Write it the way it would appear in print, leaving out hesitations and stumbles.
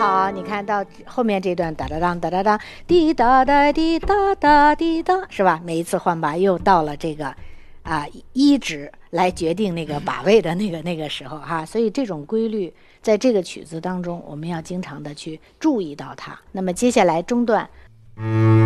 好，你看到后面这段哒哒当哒哒当滴答答滴答答滴答，是吧？每一次换把又到了这个一指来决定那个把位的那个时候哈，所以这种规律在这个曲子当中，我们要经常的去注意到它。那么接下来中段。